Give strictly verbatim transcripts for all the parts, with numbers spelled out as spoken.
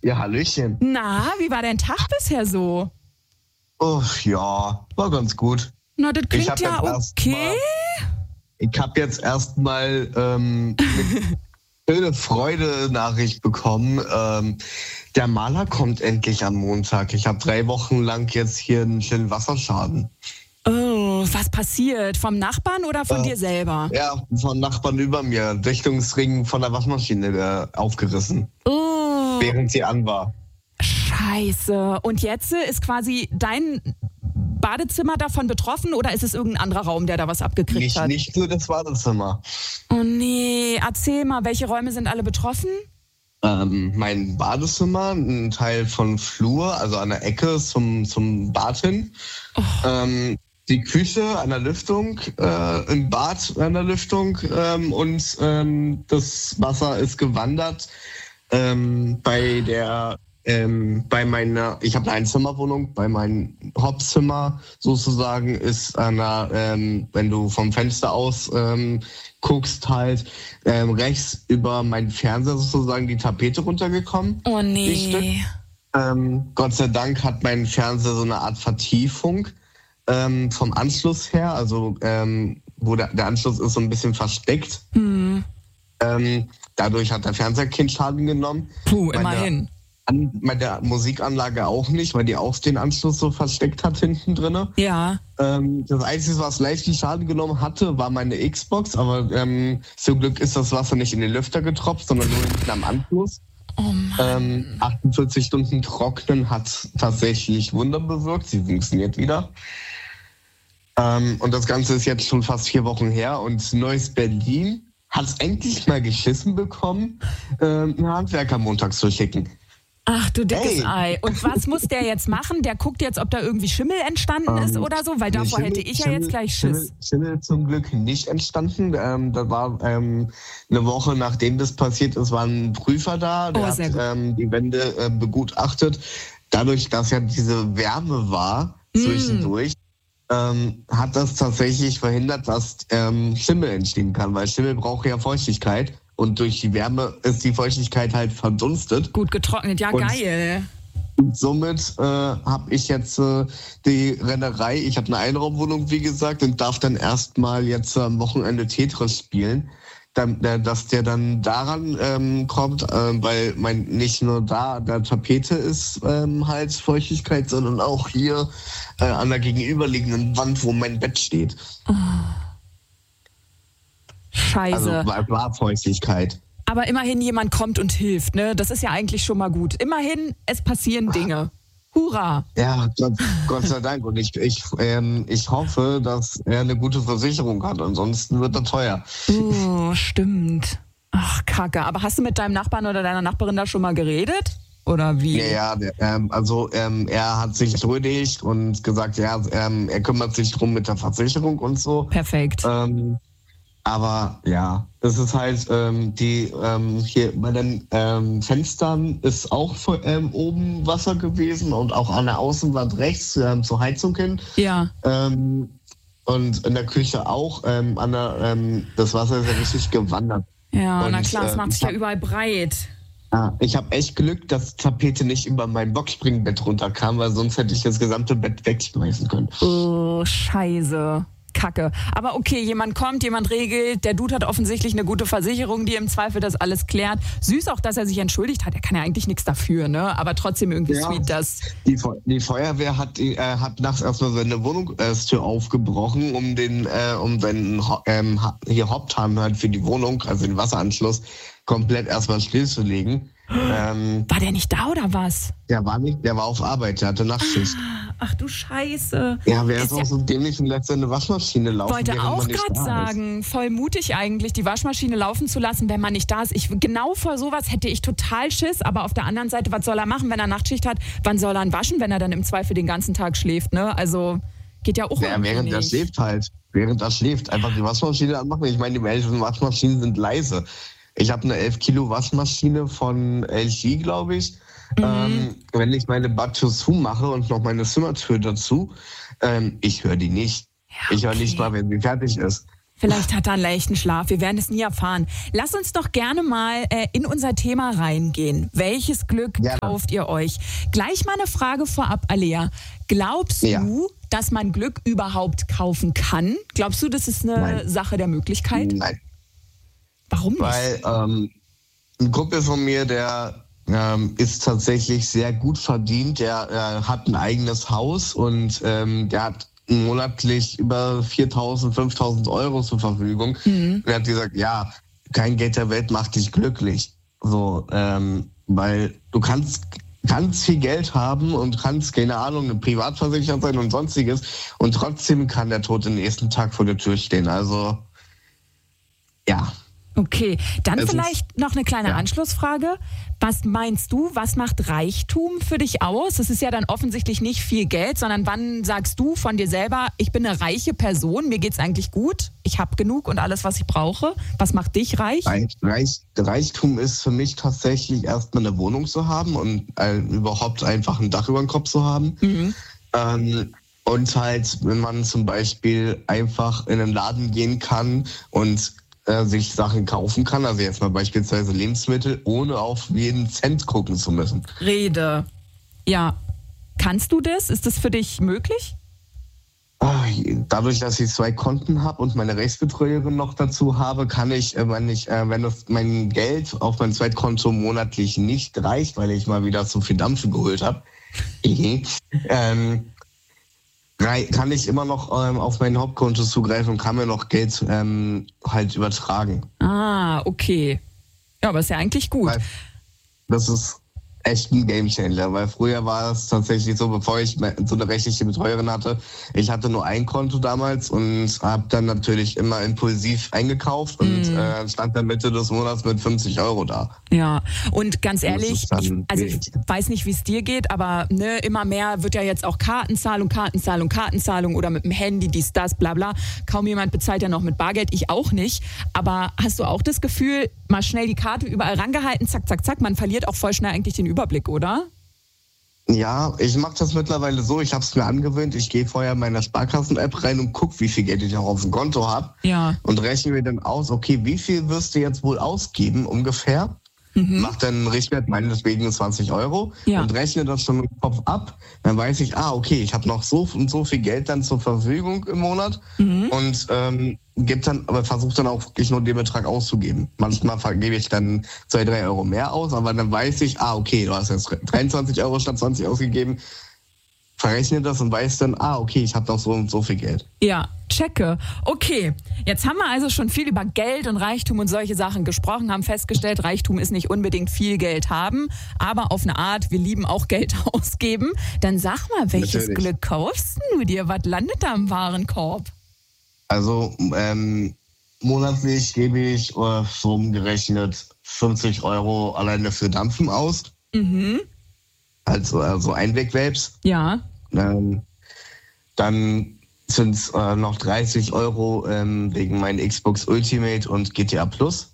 Ja, Hallöchen. Na, wie war dein Tag bisher so? Oh, ja, war ganz gut. Na, das Ich klingt hab ja jetzt erst okay. mal- Ich habe jetzt erstmal ähm, eine schöne Freude-Nachricht bekommen. Ähm, der Maler kommt endlich am Montag. Ich habe drei Wochen lang jetzt hier einen schönen Wasserschaden. Oh, was passiert? Vom Nachbarn oder von Äh, dir selber? Ja, von Nachbarn über mir. Dichtungsring von der Waschmaschine äh, aufgerissen, Oh, während sie an war. scheiße. Und jetzt äh, ist quasi dein Badezimmer davon betroffen oder ist es irgendein anderer Raum, der da was abgekriegt Nicht, hat? nicht nur das Badezimmer. Oh nee, erzähl mal, welche Räume sind alle betroffen? Ähm, mein Badezimmer, ein Teil von Flur, also an der Ecke zum, zum Bad hin. Ähm, die Küche an der Lüftung, äh, im Bad an der Lüftung ähm, und ähm, das Wasser ist gewandert ähm, bei der ähm, bei meiner, ich habe eine Einzimmerwohnung, bei meinem Hauptzimmer sozusagen ist an der, ähm, wenn du vom Fenster aus ähm, guckst, halt ähm, rechts über meinen Fernseher sozusagen die Tapete runtergekommen. Oh Die Stück. nee. Ähm, Gott sei Dank hat mein Fernseher so eine Art Vertiefung ähm, vom Anschluss her, also ähm, wo der, der Anschluss ist so ein bisschen versteckt. Hm. Ähm, dadurch hat der Fernseher keinen Schaden genommen. Puh, Meine- immerhin. An, bei der Musikanlage auch nicht, weil die auch den Anschluss so versteckt hat hinten drin. Ja. Ähm, das Einzige, was leichten Schaden genommen hatte, war meine Xbox, aber ähm, zum Glück ist das Wasser nicht in den Lüfter getropft, sondern nur hinten am Anschluss. Oh Mann. Ähm, achtundvierzig Stunden trocknen hat tatsächlich Wunder bewirkt. Sie funktioniert wieder. Ähm, und das Ganze ist jetzt schon fast vier Wochen her. Und Neues Berlin hat es endlich mal geschissen bekommen, ähm, einen Handwerker montags zu schicken. Ach du dickes Hey. Ei. Und was muss der jetzt machen? Der guckt jetzt, ob da irgendwie Schimmel entstanden ist Ähm, oder so? Weil davor Schimmel- hätte ich ja Schimmel- jetzt gleich Schimmel, Schiss. Schimmel zum Glück nicht entstanden. Ähm, da war ähm, eine Woche nachdem das passiert ist, war ein Prüfer da, der Oh, hat sehr gut. ähm, die Wände äh, begutachtet. Dadurch, dass ja diese Wärme war zwischendurch, ähm, hat das tatsächlich verhindert, dass ähm, Schimmel entstehen kann, weil Schimmel braucht ja Feuchtigkeit und durch die Wärme ist die Feuchtigkeit halt verdunstet. Gut getrocknet, ja Und- geil. Und somit äh, habe ich jetzt äh, die Rennerei, ich habe eine Einraumwohnung, wie gesagt, und darf dann erstmal jetzt am Wochenende Tetris spielen, dann, äh, dass der dann daran ähm, kommt, äh, weil mein nicht nur da der Tapete ist ähm, halt Feuchtigkeit, sondern auch hier äh, an der gegenüberliegenden Wand, wo mein Bett steht. Scheiße. Also war, war Feuchtigkeit. Aber immerhin jemand kommt und hilft, ne? Das ist ja eigentlich schon mal gut. Immerhin, es passieren Dinge. Hurra. Ja, Gott, Gott sei Dank. Und ich, ich, ähm, ich hoffe, dass er eine gute Versicherung hat. Ansonsten wird er teuer. Oh, stimmt. Ach, Kacke. Aber hast du mit deinem Nachbarn oder deiner Nachbarin da schon mal geredet? Oder wie? Ja, ja, der, ähm, also ähm, er hat sich entschuldigt und gesagt, ja, ähm, er kümmert sich drum mit der Versicherung und so. Perfekt. Ähm, aber ja, es ist halt ähm, die ähm, hier bei den ähm, Fenstern ist auch ähm, oben Wasser gewesen und auch an der Außenwand rechts ähm, zur Heizung hin. Ja. Ähm, und in der Küche auch. Ähm, an der, ähm, das Wasser ist ja richtig gewandert. Ja, Und, na klar, es äh, macht sich ich ja hab- überall breit. Ja, ich habe echt Glück, dass die Tapete nicht über mein Boxspringbett runterkam, weil sonst hätte ich das gesamte Bett wegschmeißen können. Oh, scheiße. Kacke. Aber okay, jemand kommt, jemand regelt. Der Dude hat offensichtlich eine gute Versicherung, die im Zweifel das alles klärt. Süß auch, dass er sich entschuldigt hat. Er kann ja eigentlich nichts dafür, ne? Aber trotzdem irgendwie Ja. sweet, dass... Die, Fe- die Feuerwehr hat, äh, hat nachts erstmal seine Wohnungstür aufgebrochen, um den, äh, um seinen Ho- ähm, Ha- hier Haupthahn halt für die Wohnung, also den Wasseranschluss, komplett erstmal stillzulegen. Ähm, War der nicht da oder was? der war nicht, der war auf Arbeit, der hatte Nachtschicht. Ach du Scheiße. Ja, wer ist Ist auch ja- so dämlich und lässt seine Waschmaschine laufen, Wollte während auch man nicht gerade da ist. sagen, voll mutig eigentlich, die Waschmaschine laufen zu lassen, wenn man nicht da ist. Ich, genau vor sowas hätte ich total Schiss, aber auf der anderen Seite, was soll er machen, wenn er Nachtschicht hat? Wann soll er ihn waschen, wenn er dann im Zweifel den ganzen Tag schläft, ne? Also geht ja auch Ja, irgendwie während er nicht. schläft halt. Während er schläft. Einfach die Waschmaschine anmachen. Ich meine, die meisten Waschmaschinen sind leise. Ich habe eine elf Kilo Waschmaschine von L G, glaube ich. Mhm. Ähm, wenn ich meine Badtür zumache und noch meine Zimmertür dazu, ähm, ich höre die nicht. Ja, Ich höre nicht okay. mal, wenn sie fertig ist. Vielleicht hat er einen leichten Schlaf. Wir werden es nie erfahren. Lass uns doch gerne mal äh, in unser Thema reingehen. Welches Glück ja. kauft ihr euch? Gleich mal eine Frage vorab, Alea. Glaubst ja. du, dass man Glück überhaupt kaufen kann? Glaubst du, das ist eine Nein. Sache der Möglichkeit? Nein. Warum nicht? Weil ähm, ein Kumpel von mir, der ähm, ist tatsächlich sehr gut verdient. Der äh, hat ein eigenes Haus und ähm, der hat monatlich über viertausend, fünftausend Euro zur Verfügung. Mhm. Und er hat gesagt, ja, kein Geld der Welt macht dich glücklich. So, ähm, weil du kannst ganz viel Geld haben und kannst, keine Ahnung, eine Privatversicherung sein und sonstiges und trotzdem kann der Tod den nächsten Tag vor der Tür stehen. Also, ja. Okay, dann es vielleicht ist, noch eine kleine ja. Anschlussfrage. Was meinst du, was macht Reichtum für dich aus? Das ist ja dann offensichtlich nicht viel Geld, sondern wann sagst du von dir selber, ich bin eine reiche Person, mir geht's eigentlich gut, ich habe genug und alles, was ich brauche. Was macht dich reich? Reich, Reich Reichtum ist für mich tatsächlich erstmal eine Wohnung zu haben und äh, überhaupt einfach ein Dach über dem Kopf zu haben. Mhm. Ähm, und halt, wenn man zum Beispiel einfach in einen Laden gehen kann und sich Sachen kaufen kann, also jetzt mal beispielsweise Lebensmittel, ohne auf jeden Cent gucken zu müssen. Rede. Ja. Kannst du das? Ist das für dich möglich? Dadurch, dass ich zwei Konten habe und meine Rechtsbetreuerin noch dazu habe, kann ich, wenn ich, wenn das mein Geld auf mein Zweitkonto monatlich nicht reicht, weil ich mal wieder zu viel Dampf geholt habe, ähm, kann ich immer noch ähm, auf mein Hauptkonto zugreifen und kann mir noch Geld ähm, halt übertragen. Ah, okay. Ja, aber ist ja eigentlich gut. Weil das ist echt ein Gamechanger, weil früher war es tatsächlich so, bevor ich so eine rechtliche Betreuerin hatte, ich hatte nur ein Konto damals und habe dann natürlich immer impulsiv eingekauft und mm. äh, stand dann Mitte des Monats mit fünfzig Euro da. Ja, und ganz ehrlich, ich, also ich weiß nicht, wie es dir geht, aber ne, immer mehr wird ja jetzt auch Kartenzahlung, Kartenzahlung, Kartenzahlung oder mit dem Handy, dies, das, bla bla. Kaum jemand bezahlt ja noch mit Bargeld, ich auch nicht. Aber hast du auch das Gefühl, mal schnell die Karte überall rangehalten, zack, zack, zack, man verliert auch voll schnell eigentlich den Überblick, oder? Ja, ich mache das mittlerweile so, ich habe es mir angewöhnt, ich gehe vorher in meine Sparkassen-App rein und gucke, wie viel Geld ich auch auf dem Konto habe. Ja. Und rechne mir dann aus, okay, wie viel wirst du jetzt wohl ausgeben ungefähr? Mhm. Mach dann einen Richtwert, meinetwegen zwanzig Euro ja. und rechne das schon im Kopf ab. Dann weiß ich, ah, okay, ich habe noch so und so viel Geld dann zur Verfügung im Monat mhm. und ähm, gibt dann, aber versuche dann auch wirklich nur den Betrag auszugeben. Manchmal gebe ich dann zwei, drei Euro mehr aus, aber dann weiß ich, ah, okay, du hast jetzt dreiundzwanzig Euro statt zwanzig ausgegeben. Verrechne das und weiß dann, ah, okay, ich habe noch so und so viel Geld. Ja, checke. Okay, jetzt haben wir also schon viel über Geld und Reichtum und solche Sachen gesprochen, haben festgestellt, Reichtum ist nicht unbedingt viel Geld haben, aber auf eine Art, wir lieben auch Geld ausgeben. Dann sag mal, welches Natürlich. Glück kaufst du dir? Was landet da im Warenkorb? Also ähm, monatlich gebe ich äh, so umgerechnet fünfzig Euro alleine für Dampfen aus. Mhm. Also, also Einweg-Vapes. Ja. Ähm, dann sind es äh, noch dreißig Euro ähm, wegen meinen Xbox Ultimate und G T A Plus.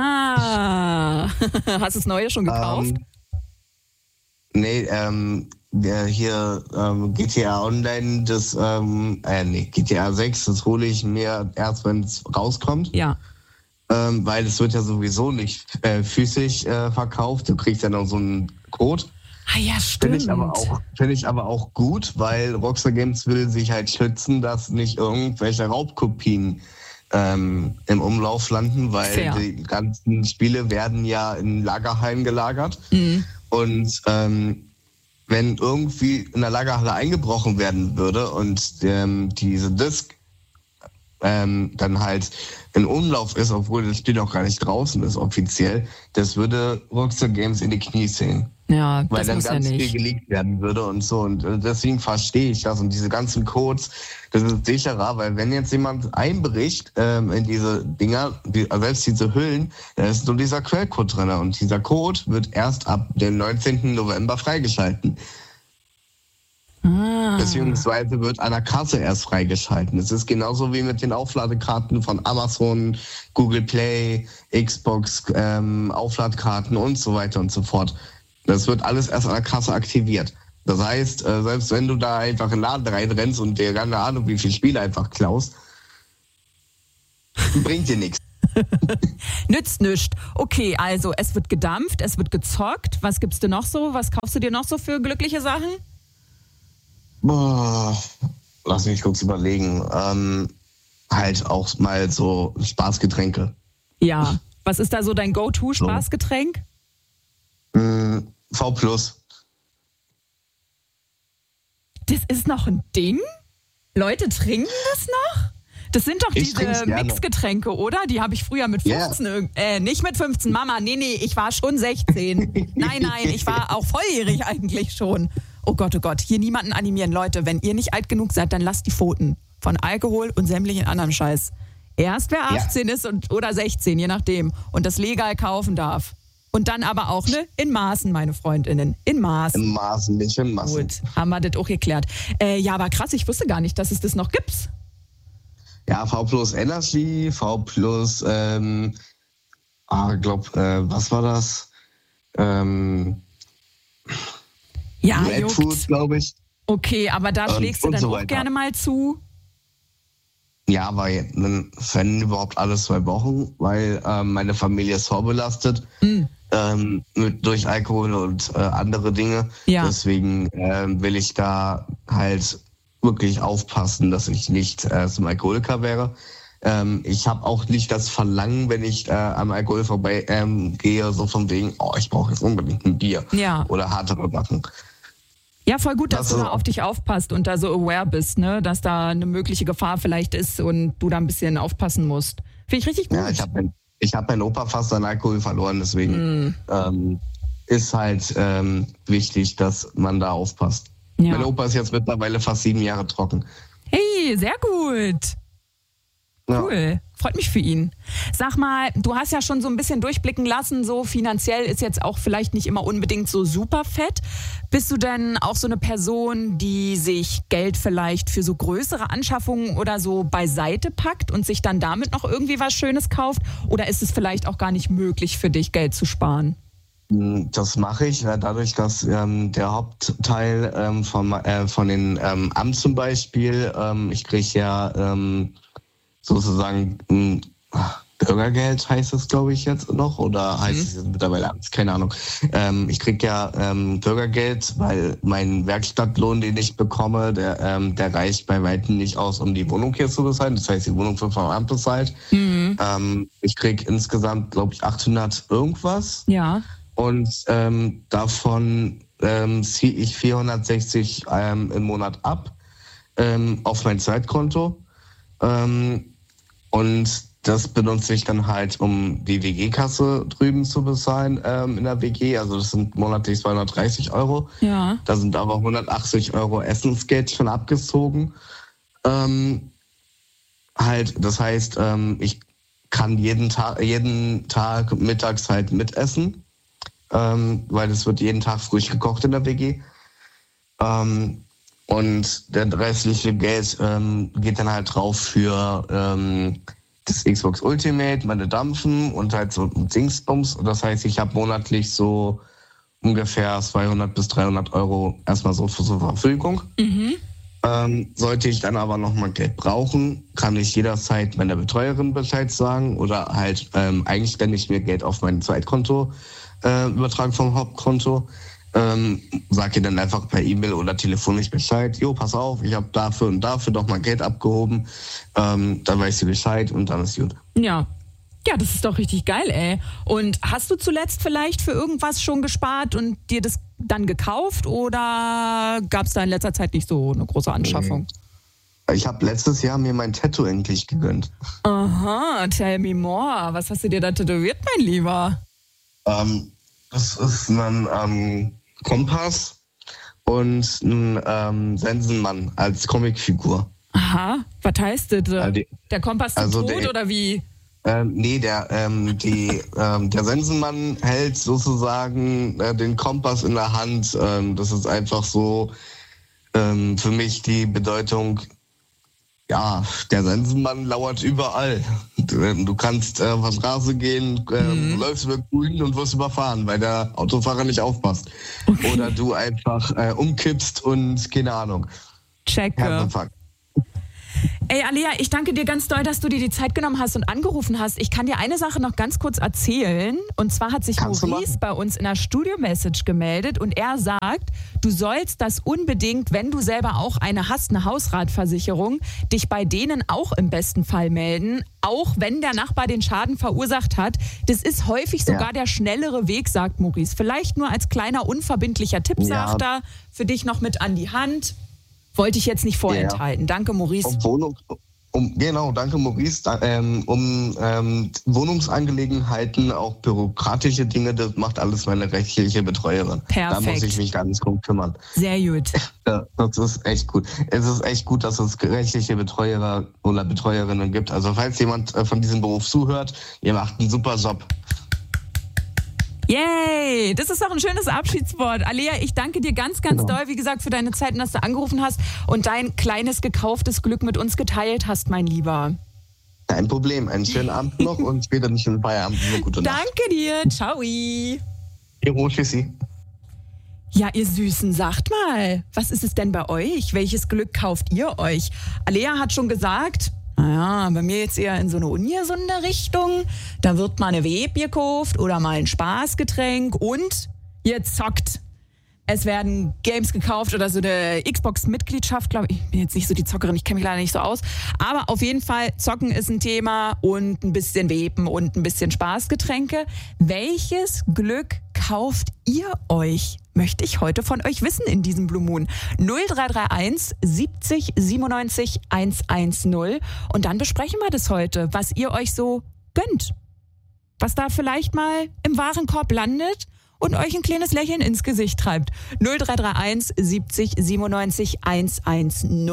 Ah, hast du das Neue schon gekauft? Ähm, nee, ähm, der hier ähm, G T A Online, das, ähm, äh, nee, G T A sechs, das hole ich mir erst, wenn es rauskommt. Ja. Ähm, weil es wird ja sowieso nicht äh, physisch äh, verkauft. Du kriegst ja noch so einen Code. Ah ja, stimmt. Finde ich aber auch, finde ich aber auch gut, weil Rockstar Games will sich halt schützen, dass nicht irgendwelche Raubkopien ähm, im Umlauf landen, weil Fair. Die ganzen Spiele werden ja in Lagerhallen gelagert. Mhm. Und ähm, wenn irgendwie in der Lagerhalle eingebrochen werden würde und ähm, diese Disc ähm, dann halt in Umlauf ist, obwohl das Spiel noch gar nicht draußen ist offiziell, das würde Rockstar Games in die Knie sehen. Ja, weil das dann muss ganz ja nicht. viel geleakt werden würde und so. Und deswegen verstehe ich das. Und diese ganzen Codes, das ist sicherer, weil wenn jetzt jemand einbricht ähm, in diese Dinger, die, selbst diese Hüllen, da ist nur dieser Quellcode drin. Und dieser Code wird erst ab dem neunzehnten November freigeschalten. Ah. Beziehungsweise wird an der Kasse erst freigeschalten. Es ist genauso wie mit den Aufladekarten von Amazon, Google Play, Xbox, ähm, Aufladkarten und so weiter und so fort. Das wird alles erst an der Kasse aktiviert. Das heißt, äh, selbst wenn du da einfach in den Laden reinrennst und dir keine Ahnung, wie viele Spiele einfach klaust, Bringt dir nichts. Nützt nichts. Okay, also es wird gedampft, es wird gezockt. Was gibst du noch so? Was kaufst du dir noch so für glückliche Sachen? Boah, lass mich kurz überlegen. Ähm, halt auch mal so Spaßgetränke. Ja. Was ist da so dein Go-To-Spaßgetränk? So. V plus. Das ist noch ein Ding? Leute trinken das noch? Das sind doch Ich diese Mixgetränke, oder? Die habe ich früher mit fünfzehn, yeah. äh, nicht mit fünfzehn, Mama, nee, nee, ich war schon sechzehn. Nein, nein, ich war auch volljährig eigentlich schon. Oh Gott, oh Gott, hier niemanden animieren. Leute, wenn ihr nicht alt genug seid, dann lasst die Pfoten von Alkohol und sämtlichen anderen Scheiß. Erst wer achtzehn ja. ist und, oder sechzehn, je nachdem, und das legal kaufen darf. Und dann aber auch, ne, in Maßen, meine Freundinnen, in Maßen. In Maßen, nicht in Maßen. Gut, haben wir das auch geklärt. Äh, ja, aber krass, ich wusste gar nicht, dass es das noch gibt. Ja, V plus Energy, V plus, ähm, ah, glaub, äh, was war das? Ähm, ja, Red Food, glaube ich. Okay, aber da und, schlägst du dann so auch gerne mal zu? Ja, weil dann wenn überhaupt alles zwei Wochen, weil ähm, meine Familie ist vorbelastet mm. ähm, mit, durch Alkohol und äh, andere Dinge. Ja. Deswegen ähm, will ich da halt wirklich aufpassen, dass ich nicht äh, zum Alkoholiker wäre. Ähm, ich habe auch nicht das Verlangen, wenn ich äh, am Alkohol vorbei ähm, gehe, so von wegen, oh, ich brauche jetzt unbedingt ein Bier ja. oder härtere Sachen. Ja, voll gut, dass das du da auf dich aufpasst und da so aware bist, ne, dass da eine mögliche Gefahr vielleicht ist und du da ein bisschen aufpassen musst. Finde ich richtig gut. Ja, ich habe mein, ich hab meinen Opa fast an Alkohol verloren, deswegen mm. ähm, ist halt ähm, wichtig, dass man da aufpasst. Ja. Mein Opa ist jetzt mittlerweile fast sieben Jahre trocken. Hey, sehr gut. Cool, ja. Freut mich für ihn. Sag mal, du hast ja schon so ein bisschen durchblicken lassen, so finanziell ist jetzt auch vielleicht nicht immer unbedingt so super fett. Bist du denn auch so eine Person, die sich Geld vielleicht für so größere Anschaffungen oder so beiseite packt und sich dann damit noch irgendwie was Schönes kauft? Oder ist es vielleicht auch gar nicht möglich für dich, Geld zu sparen? Das mache ich dadurch, dass ähm, der Hauptteil ähm, von, äh, von den ähm, Amt zum Beispiel, ähm, ich kriege ja ähm, sozusagen ein Bürgergeld, heißt es glaube ich jetzt noch, oder heißt mhm. es jetzt mittlerweile Amt, keine Ahnung. Ähm, ich kriege ja ähm, Bürgergeld, weil mein Werkstattlohn, den ich bekomme, der, ähm, der reicht bei weitem nicht aus, um die Wohnung hier zu bezahlen. Das heißt, die Wohnung wird vom Amt bezahlt. Mhm. Ähm, ich kriege insgesamt, glaube ich, achthundert irgendwas. Ja. Und ähm, davon ähm, ziehe ich vierhundertsechzig ähm, im Monat ab ähm, auf mein Zeitkonto. Ähm, und das benutze ich dann halt, um die W G-Kasse drüben zu bezahlen ähm, in der W G. Also das sind monatlich zweihundertdreißig Euro. Ja. Da sind aber hundertachtzig Euro Essensgeld schon abgezogen. Ähm, halt, das heißt, ähm, ich kann jeden Tag, jeden Tag mittags halt mitessen. Ähm, weil es wird jeden Tag frisch gekocht in der W G. Ähm, und der restliche Geld ähm, geht dann halt drauf für ähm, das Xbox Ultimate, meine Dampfen und halt so Dingsbums. Das heißt, ich habe monatlich so ungefähr zweihundert bis dreihundert Euro erstmal so zur Verfügung. Mhm. Ähm, sollte ich dann aber nochmal Geld brauchen, kann ich jederzeit meiner Betreuerin Bescheid sagen oder halt ähm, eigenständig mir Geld auf mein Zweitkonto äh, übertragen vom Hauptkonto. Ähm, sag ihr dann einfach per E-Mail oder telefonisch Bescheid, jo, pass auf, ich habe dafür und dafür doch mal Geld abgehoben, ähm, dann weiß sie Bescheid und dann ist gut. Ja. Ja, das ist doch richtig geil, ey. Und hast du zuletzt vielleicht für irgendwas schon gespart und dir das dann gekauft oder gab es da in letzter Zeit nicht so eine große Anschaffung? Ich habe letztes Jahr mir mein Tattoo endlich gegönnt. Aha, tell me more. Was hast du dir da tätowiert, mein Lieber? Ähm, das ist ein ähm, Kompass und ein ähm, Sensenmann als Comicfigur. Aha, was heißt das? Also die, der Kompass also zum Tod der, oder wie? Ähm, nee, der, ähm, die, ähm, der Sensenmann hält sozusagen äh, den Kompass in der Hand. Ähm, das ist einfach so ähm, für mich die Bedeutung, ja, der Sensenmann lauert überall. Du, du kannst äh, auf der Straße gehen, äh, mhm. du läufst über Grün und wirst überfahren, weil der Autofahrer nicht aufpasst. Okay. Oder du einfach äh, umkippst und keine Ahnung. Checke. Ey, Alea, ich danke dir ganz doll, dass du dir die Zeit genommen hast und angerufen hast. Ich kann dir eine Sache noch ganz kurz erzählen. Und zwar hat sich Kannst Maurice bei uns in der Studio-Message gemeldet und er sagt, du sollst das unbedingt, wenn du selber auch eine hast, eine Hausratversicherung, dich bei denen auch im besten Fall melden, auch wenn der Nachbar den Schaden verursacht hat. Das ist häufig sogar ja. der schnellere Weg, sagt Maurice. Vielleicht nur als kleiner unverbindlicher Tipp, ja. sagt er, für dich noch mit an die Hand. Wollte ich jetzt nicht vorenthalten. Ja. Danke, Maurice. Um Wohnung, um, genau, danke, Maurice. Da, ähm, um ähm, Wohnungsangelegenheiten, auch bürokratische Dinge, das macht alles meine rechtliche Betreuerin. Perfekt. Da muss ich mich ganz drum kümmern. Sehr gut. Ja, das ist echt gut. Es ist echt gut, dass es rechtliche Betreuer oder Betreuerinnen gibt. Also falls jemand von diesem Beruf zuhört, ihr macht einen super Job. Yay! Das ist doch ein schönes Abschiedswort. Alea, ich danke dir ganz, ganz genau. doll, wie gesagt, für deine Zeit und dass du angerufen hast und dein kleines gekauftes Glück mit uns geteilt hast, mein Lieber. Kein Problem. Einen schönen Abend noch und später einen schönen Feierabend. Eine gute Nacht. Danke dir. Ciao. Jo, tschüssi. Ja, ihr Süßen, sagt mal, was ist es denn bei euch? Welches Glück kauft ihr euch? Alea hat schon gesagt, naja, bei mir jetzt eher in so eine ungesunde Richtung. Da wird mal eine Web gekauft oder mal ein Spaßgetränk und ihr zockt. Es werden Games gekauft oder so eine Xbox-Mitgliedschaft, glaube ich. Ich bin jetzt nicht so die Zockerin, ich kenne mich leider nicht so aus. Aber auf jeden Fall, Zocken ist ein Thema und ein bisschen Weben und ein bisschen Spaßgetränke. Welches Glück kauft ihr euch? Möchte ich heute von euch wissen in diesem Blue Moon. null drei drei eins siebzig siebenundneunzig hundertzehn. Und dann besprechen wir das heute, was ihr euch so gönnt. Was da vielleicht mal im Warenkorb landet und euch ein kleines Lächeln ins Gesicht treibt. null drei drei eins siebzig siebenundneunzig hundertzehn.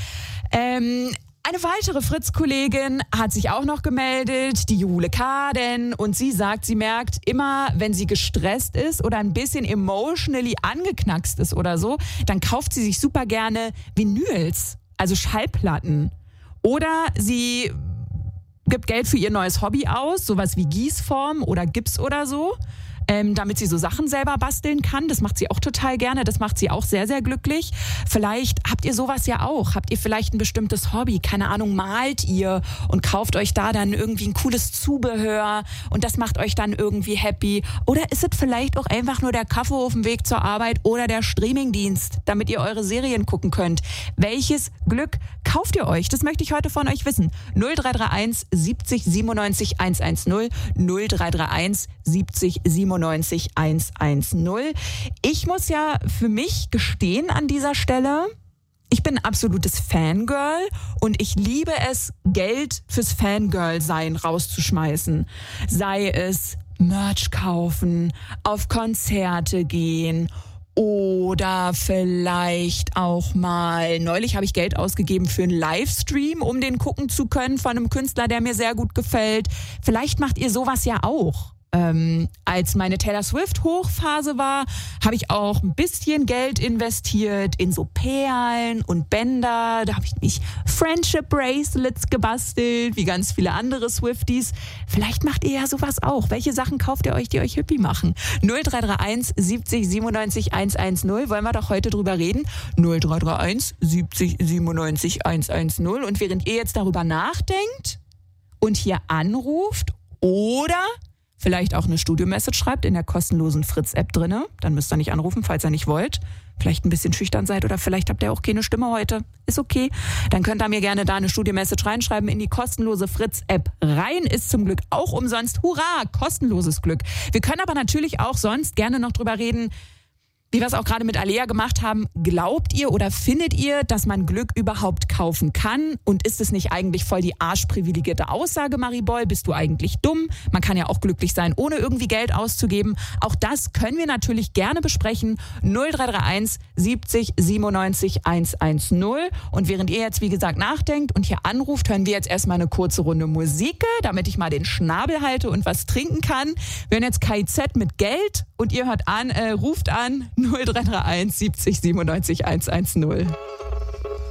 Ähm, Eine weitere Fritz-Kollegin hat sich auch noch gemeldet, die Jule Kaden. Und sie sagt, sie merkt immer, wenn sie gestresst ist oder ein bisschen emotionally angeknackst ist oder so, dann kauft sie sich super gerne Vinyls, also Schallplatten. Oder sie gibt Geld für ihr neues Hobby aus, sowas wie Gießform oder Gips oder so. Ähm, damit sie so Sachen selber basteln kann. Das macht sie auch total gerne. Das macht sie auch sehr, sehr glücklich. Vielleicht habt ihr sowas ja auch. Habt ihr vielleicht ein bestimmtes Hobby? Keine Ahnung, malt ihr und kauft euch da dann irgendwie ein cooles Zubehör und das macht euch dann irgendwie happy. Oder ist es vielleicht auch einfach nur der Kaffee auf dem Weg zur Arbeit oder der Streamingdienst, damit ihr eure Serien gucken könnt? Welches Glück kauft ihr euch? Das möchte ich heute von euch wissen. null drei drei eins siebzig siebenundneunzig hundertzehn. null drei drei eins siebzig siebenundneunzig hundertzehn. Ich muss ja für mich gestehen an dieser Stelle, ich bin ein absolutes Fangirl und ich liebe es, Geld fürs Fangirl-Sein rauszuschmeißen. Sei es Merch kaufen, auf Konzerte gehen oder vielleicht auch mal, neulich habe ich Geld ausgegeben für einen Livestream, um den gucken zu können von einem Künstler, der mir sehr gut gefällt. Vielleicht macht ihr sowas ja auch. Ähm, als meine Taylor Swift Hochphase war, habe ich auch ein bisschen Geld investiert in so Perlen und Bänder. Da habe ich mich Friendship Bracelets gebastelt, wie ganz viele andere Swifties. Vielleicht macht ihr ja sowas auch. Welche Sachen kauft ihr euch, die euch happy machen? null drei drei eins siebzig siebenundneunzig hundertzehn. Wollen wir doch heute drüber reden? null drei drei eins siebzig siebenundneunzig hundertzehn. Und während ihr jetzt darüber nachdenkt und hier anruft oder vielleicht auch eine Studio-Message schreibt in der kostenlosen Fritz-App drinne. Dann müsst ihr nicht anrufen, falls ihr nicht wollt. Vielleicht ein bisschen schüchtern seid oder vielleicht habt ihr auch keine Stimme heute. Ist okay. Dann könnt ihr mir gerne da eine Studio-Message reinschreiben in die kostenlose Fritz-App rein. Ist zum Glück auch umsonst. Hurra, kostenloses Glück. Wir können aber natürlich auch sonst gerne noch drüber reden, wie wir es auch gerade mit Alea gemacht haben. Glaubt ihr oder findet ihr, dass man Glück überhaupt kaufen kann? Und ist es nicht eigentlich voll die arschprivilegierte Aussage, Maribol? Bist du eigentlich dumm? Man kann ja auch glücklich sein, ohne irgendwie Geld auszugeben. Auch das können wir natürlich gerne besprechen. null drei drei eins siebzig siebenundneunzig hundertzehn. Und während ihr jetzt, wie gesagt, nachdenkt und hier anruft, hören wir jetzt erstmal eine kurze Runde Musik, damit ich mal den Schnabel halte und was trinken kann. Wir hören jetzt K I Z mit Geld und ihr hört an, äh, ruft an null drei drei eins siebzig siebenundneunzig hundertzehn.